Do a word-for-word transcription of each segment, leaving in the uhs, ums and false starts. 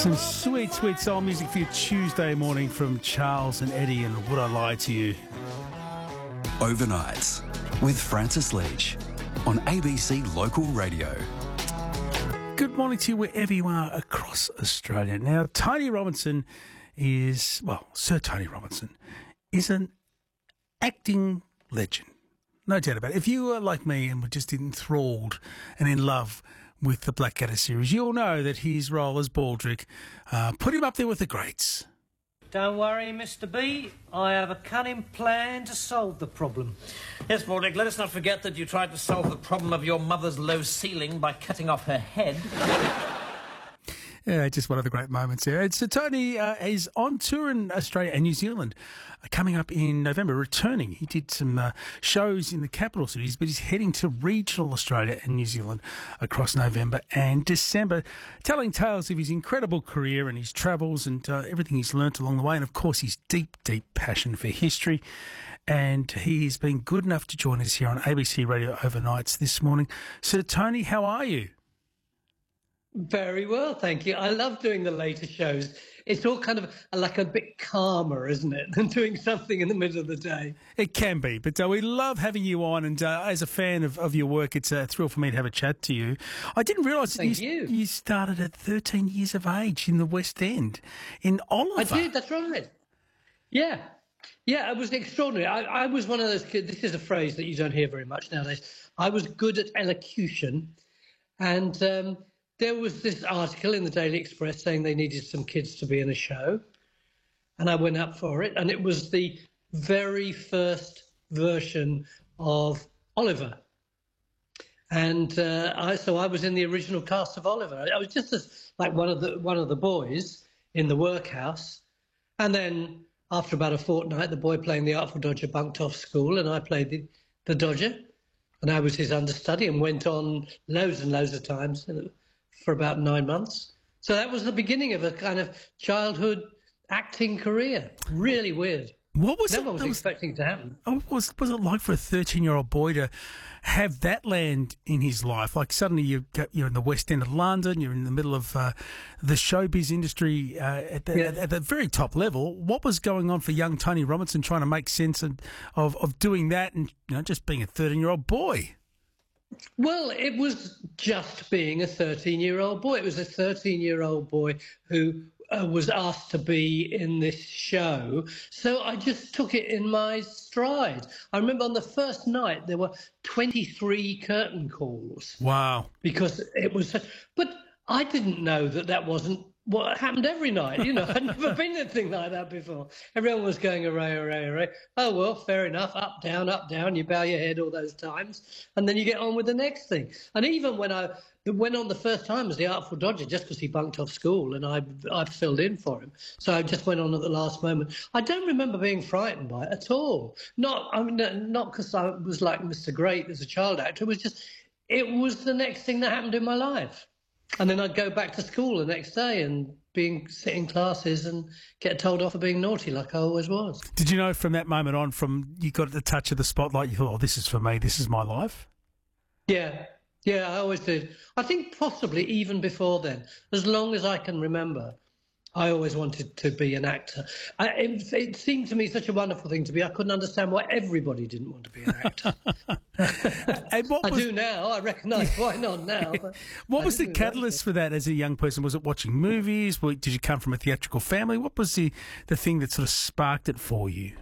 Some sweet, sweet soul music for your Tuesday morning from Charles and Eddie and Would I Lie to You? Overnights with Francis Leach on A B C Local Radio. Good morning to you wherever you are across Australia. Now, Tony Robinson is, well, Sir Tony Robinson is an acting legend. No doubt about it. If you were like me and were just enthralled and in love with the Blackadder series, you'll know that his role as Baldrick uh, put him up there with the greats. Don't worry, Mister B. I have a cunning plan to solve the problem. Yes, Baldrick, let us not forget that you tried to solve the problem of your mother's low ceiling by cutting off her head. Yeah, just one of the great moments there. And so Tony uh, is on tour in Australia and New Zealand uh, coming up in November, returning. He did some uh, shows in the capital cities, but he's heading to regional Australia and New Zealand across November and December, telling tales of his incredible career and his travels and uh, everything he's learnt along the way, and, of course, his deep, deep passion for history. And he's been good enough to join us here on A B C Radio Overnights this morning. So, Tony, how are you? Very well, thank you. I love doing the later shows. It's all kind of like a bit calmer, isn't it, than doing something in the middle of the day. It can be, but uh, we love having you on, and uh, as a fan of, of your work, it's a thrill for me to have a chat to you. I didn't realise that you, you. you started at thirteen years of age in the West End, in Oliver. I did, that's right. Yeah. Yeah, it was extraordinary. I, I was one of those kids, this is a phrase that you don't hear very much nowadays. I was good at elocution, and um, there was this article in the Daily Express saying they needed some kids to be in a show, and I went up for it, and it was the very first version of Oliver. And uh, I, so I was in the original cast of Oliver. I was just as, like one of the one of the boys in the workhouse, and then after about a fortnight, the boy playing the Artful Dodger bunked off school, and I played the, the Dodger, and I was his understudy and went on loads and loads of times for about nine months. So that was the beginning of a kind of childhood acting career. Really weird. What was Never it? was was, expecting to happen. What was, was it like for a thirteen-year-old boy to have that land in his life? Like suddenly you go, you're in the West End of London, you're in the middle of uh, the showbiz industry uh, at, the, Yeah. at, at the very top level. What was going on for young Tony Robinson trying to make sense of, of, of doing that and you know just being a thirteen-year-old boy? Well, it was just being a thirteen-year-old boy. It was a thirteen-year-old boy who uh, was asked to be in this show. So I just took it in my stride. I remember on the first night there were twenty-three curtain calls. Wow. Because it was... But I didn't know that that wasn't what happened every night. You know, I'd never been in anything like that before. Everyone was going, hooray, hooray, hooray. Oh, well, fair enough. Up, down, up, down. You bow your head all those times. And then you get on with the next thing. And even when I went on the first time as the Artful Dodger, just because he bunked off school and I, I filled in for him. So I just went on at the last moment. I don't remember being frightened by it at all. Not, I mean, not because I was like Mister Great as a child actor. It was just, it was the next thing that happened in my life. And then I'd go back to school the next day and being sit in classes and get told off for being naughty like I always was. Did you know from that moment on, from you got the touch of the spotlight, you thought, oh, this is for me, this is my life? Yeah, yeah, I always did. I think possibly even before then, as long as I can remember, I always wanted to be an actor. I, it, it seemed to me such a wonderful thing to be. I couldn't understand why everybody didn't want to be an actor. And what I was, do now. I recognise why not now. But what I was the didn't catalyst for that as a young person? Was it watching movies? Did you come from a theatrical family? What was the, the thing that sort of sparked it for you?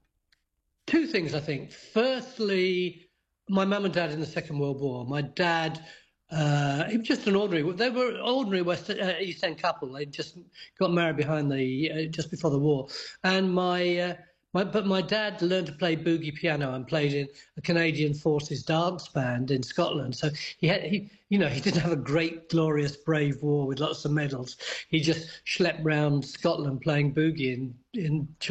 Two things, I think. Firstly, my mum and dad in the Second World War. My dad... Uh, he was just an ordinary. They were an ordinary West uh, East End couple. They just got married behind the uh, just before the war. And my, uh, my, but my dad learned to play boogie piano and played in a Canadian Forces dance band in Scotland. So he had, he, you know, he didn't have a great, glorious, brave war with lots of medals. He just schlepped round Scotland playing boogie in in.